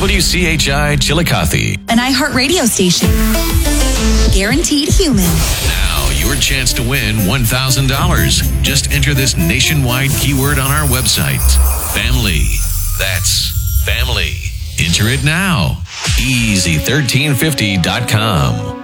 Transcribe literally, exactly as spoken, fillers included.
W C H I Chillicothe, an iHeartRadio station. Guaranteed human. Now, your chance to win one thousand dollars. Just enter this nationwide keyword on our website. Family. That's family. Enter it now. easy thirteen fifty dot com.